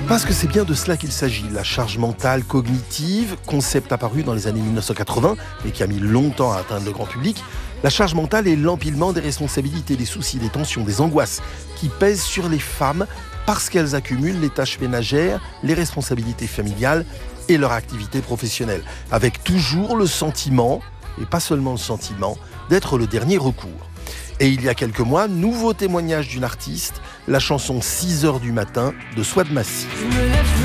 Parce que c'est bien de cela qu'il s'agit, la charge mentale cognitive, concept apparu dans les années 1980, mais qui a mis longtemps à atteindre le grand public. La charge mentale est l'empilement des responsabilités, des soucis, des tensions, des angoisses qui pèsent sur les femmes parce qu'elles accumulent les tâches ménagères, les responsabilités familiales et leur activité professionnelle, avec toujours le sentiment, et pas seulement le sentiment, d'être le dernier recours. Et il y a quelques mois, nouveau témoignage d'une artiste, la chanson 6 heures du matin de Swad Massi.